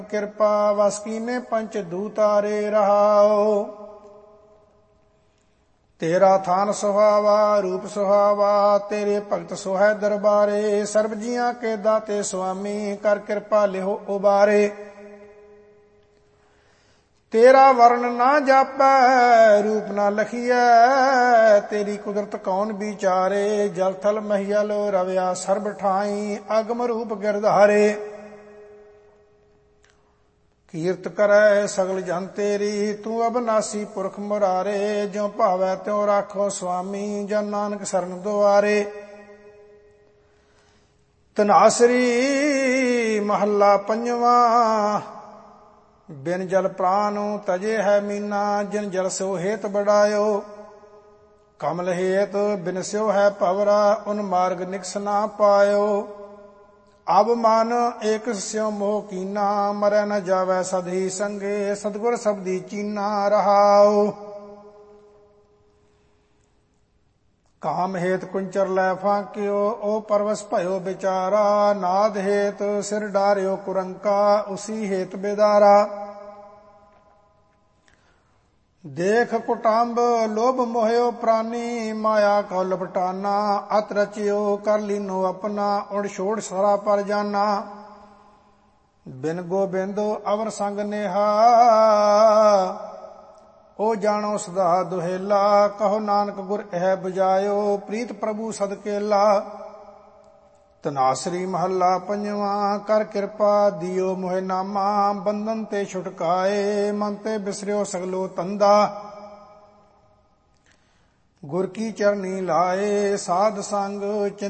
ਕਿਰਪਾ ਵਸ ਕੀਨੇ ਪੰਚ ਦੂਤਾਰੇ ਰਹਾਓ। ਤੇਰਾ ਥਾਨ ਸੁਹਾਵਾ ਰੂਪ ਸੁਹਾਵਾ, ਤੇਰੇ ਭਗਤ ਸੁਹੈ ਦਰਬਾਰੇ। ਸਰਬ ਜੀਆਂ ਕੇ ਦਾਤੇ ਸੁਆਮੀ, ਕਰ ਕਿਰਪਾ ਲਿਹੋ ਉਬਾਰੇ। ਤੇਰਾ ਵਰਨ ਨਾ ਜਾਪੈ ਰੂਪ ਨਾ ਲਖੀਐ, ਤੇਰੀ ਕੁਦਰਤ ਕੌਣ ਵਿਚਾਰੇ। ਜਲ ਥਲ ਮਹੀਲ ਰਵਿਆ ਸਰਬ ਠਾਈ, ਅਗਮ ਰੂਪ ਗਿਰਧਾਰੇ। ਕੀਰਤ ਕਰੈ ਸਗਲ ਜਨ ਤੇਰੀ, ਤੂੰ ਅਬਨਾਸੀ ਪੁਰਖ ਮੁਰਾਰੇ। ਜਿਉ ਭਾਵੈ ਤਿਉ ਰਾਖੋ ਸੁਆਮੀ, ਜਨ ਨਾਨਕ ਸਰਨ ਦੁਆਰੇ। ਧਨਾਸਰੀ ਮਹੱਲਾ ਪੰਜਵਾਂ। ਬਿਨ ਜਲ ਪ੍ਰਾਨ ਤਜੇ ਹੈ ਮੀਨਾ, ਜਿਨ ਜਲ ਸਿਓ ਹੇਤ ਬੜਾਇਓ। ਕਮਲ ਹੇਤ ਬਿਨ ਸਿਓ ਹੈ ਭਵਰਾ, ਉਨ ਮਾਰਗ ਨਿਕਸ ਨਾ ਪਾਇਓ। ਅਬ ਮਨ ਏਕ ਸਿਉ ਮੋਹ ਕੀਨਾ, ਮਰੈ ਨ ਜਾਵੈ ਸਦਹੀ ਸੰਗੇ। ਸਤਿਗੁਰ ਸਬਦੀ ਚੀਨਾ ਰਹਾਉ। ਕਾਮ ਹੇਤ ਕੁੰਚਰ ਲੈ ਫਾਕਿਓ, ਓ ਪਰਵਸ ਭਇਓ ਵਿਚਾਰਾ। ਨਾਦ ਹੇਤ ਸਿਰ ਡਾਰਿਓ ਕੁਰੰਕਾ, ਉਸੀ ਹੇਤ ਬੇਦਾਰਾ। ਦੇਖ ਕੁਟੰਬ ਲੋਭ ਮੋਹਿਓ ਪ੍ਰਾਨੀ, ਮਾਇਆ ਕਉ ਲਪਟਾਨਾ। ਅਤ ਰਚਿਓ ਕਰ ਲੀਨੋ ਆਪਣਾ, ਉੜ ਛੋੜ ਸਾਰਾ ਪਰ ਜਾਨਾ। ਬਿਨ ਗੋਬਿੰਦ ਅਵਰ ਸੰਗ ਨੇਹਾ, ਓ ਜਾਣੋ ਸਦਾ ਦੁਹੇਲਾ। ਕਹੋ ਨਾਨਕ ਗੁਰ ਇਹ ਬੁਝਾਇਓ, ਪ੍ਰੀਤ ਪ੍ਰਭੂ ਸਦਕੇਲਾ। ਧਨਾਸਰੀ ਮਹੱਲਾ ਪੰਜਵਾਂ। ਕਰ ਕਿਰਪਾ ਦਿਓ ਮੋਹਿ ਨਾਮਾ, ਬੰਧਨ ਤੇ ਛੁਟਕਾਏ। ਮਨ ਤੇ ਬਿਸਰਿਓ ਸਗਲੋ ਤੰਦਾ, ਗੁਰ ਕੀ ਚਰਨੀ ਲਾਏ। ਸਾਧ ਸੰਗ